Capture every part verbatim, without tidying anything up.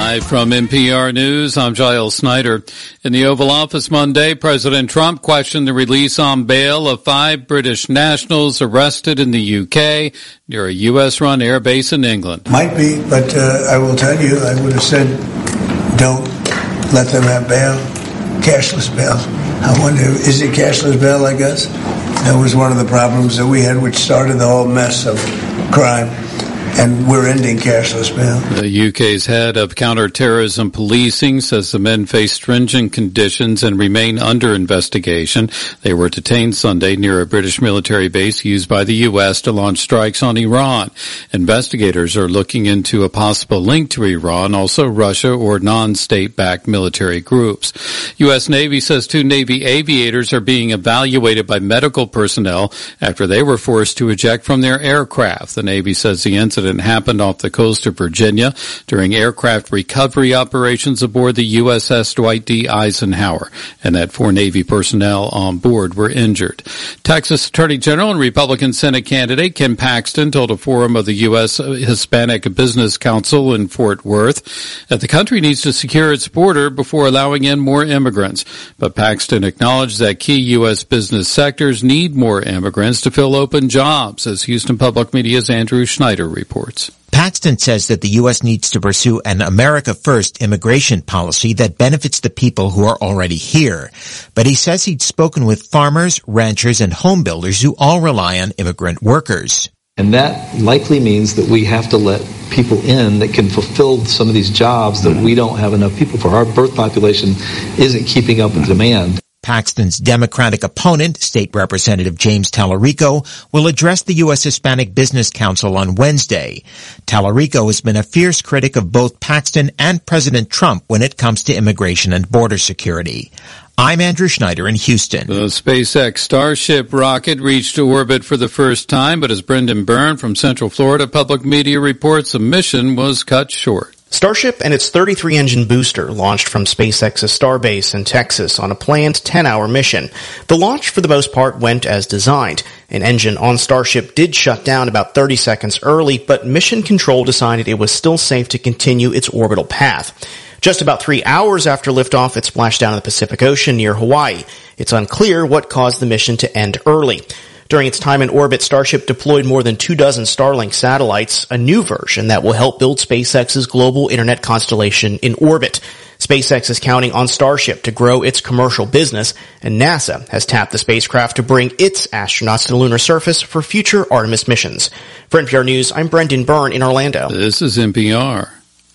Live from N P R News, I'm Giles Snyder. In the Oval Office Monday, President Trump questioned the release on bail of five British nationals arrested in the U K near a U S-run airbase in England. Might be, but uh, I will tell you, I would have said, don't let them have bail, cashless bail. I wonder, is it cashless bail, I guess? That was one of the problems that we had, which started the whole mess of crime. And we're ending cashless bail. The U K's head of counterterrorism policing says the men face stringent conditions and remain under investigation. They were detained Sunday near a British military base used by the U S to launch strikes on Iran. Investigators are looking into a possible link to Iran, also Russia or non-state-backed military groups. U S Navy says two Navy aviators are being evaluated by medical personnel after they were forced to eject from their aircraft. The Navy says the incident happened off the coast of Virginia during aircraft recovery operations aboard the U S S Dwight D. Eisenhower, and that four Navy personnel on board were injured. Texas Attorney General and Republican Senate candidate Ken Paxton told a forum of the U S Hispanic Business Council in Fort Worth that the country needs to secure its border before allowing in more immigrants. But Paxton acknowledged that key U S business sectors need more immigrants to fill open jobs, as Houston Public Media's Andrew Schneider reports. Paxton says that the U S needs to pursue an America First immigration policy that benefits the people who are already here. But he says he'd spoken with farmers, ranchers, and home builders who all rely on immigrant workers. And that likely means that we have to let people in that can fulfill some of these jobs that we don't have enough people for. Our birth population isn't keeping up with demand. Paxton's Democratic opponent, State Representative James Tallarico, will address the U S Hispanic Business Council on Wednesday. Tallarico has been a fierce critic of both Paxton and President Trump when it comes to immigration and border security. I'm Andrew Schneider in Houston. The SpaceX Starship rocket reached orbit for the first time, but as Brendan Byrne from Central Florida Public Media reports, the mission was cut short. Starship and its thirty-three engine booster launched from SpaceX's Starbase in Texas on a planned ten-hour mission. The launch, for the most part, went as designed. An engine on Starship did shut down about thirty seconds early, but Mission Control decided it was still safe to continue its orbital path. Just about three hours after liftoff, it splashed down in the Pacific Ocean near Hawaii. It's unclear what caused the mission to end early. During its time in orbit, Starship deployed more than two dozen Starlink satellites, a new version that will help build SpaceX's global internet constellation in orbit. SpaceX is counting on Starship to grow its commercial business, and NASA has tapped the spacecraft to bring its astronauts to the lunar surface for future Artemis missions. For N P R News, I'm Brendan Byrne in Orlando. This is N P R.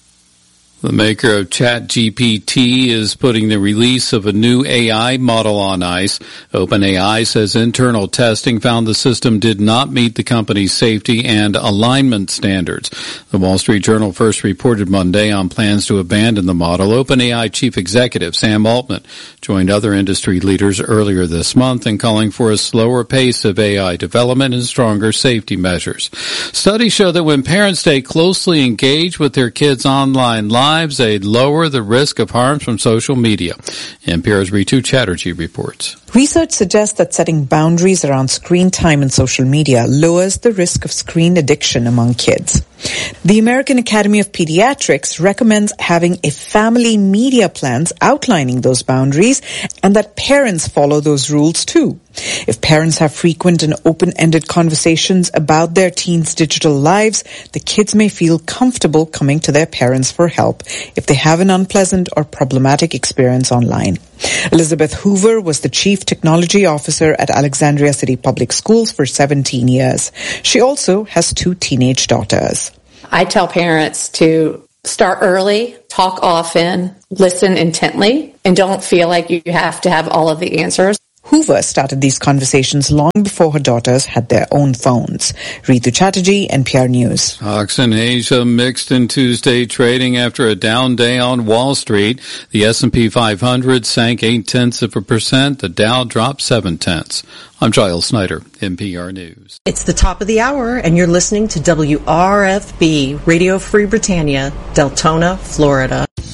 The maker of ChatGPT is putting the release of a new A I model on ice. OpenAI says internal testing found the system did not meet the company's safety and alignment standards. The Wall Street Journal first reported Monday on plans to abandon the model. OpenAI chief executive Sam Altman joined other industry leaders earlier this month in calling for a slower pace of A I development and stronger safety measures. Studies show that when parents stay closely engaged with their kids' online lives, they lower the risk of harm from social media. N P R's Ritu Chatterjee reports. Research suggests that setting boundaries around screen time and social media lowers the risk of screen addiction among kids. The American Academy of Pediatrics recommends having a family media plans outlining those boundaries and that parents follow those rules too. If parents have frequent and open-ended conversations about their teens' digital lives, the kids may feel comfortable coming to their parents for help if they have an unpleasant or problematic experience online. Elizabeth Hoover was the Chief Technology Officer at Alexandria City Public Schools for seventeen years. She also has two teenage daughters. I tell parents to start early, talk often, listen intently, and don't feel like you have to have all of the answers. Hoover started these conversations long before her daughters had their own phones. Ritu Chatterjee, N P R News. Stocks in Asia mixed in Tuesday trading after a down day on Wall Street. The S and P five hundred sank eight tenths of a percent. The Dow dropped seven tenths. I'm Giles Snyder, N P R News. It's the top of the hour, and you're listening to W R F B, Radio Free Britannia, Deltona, Florida.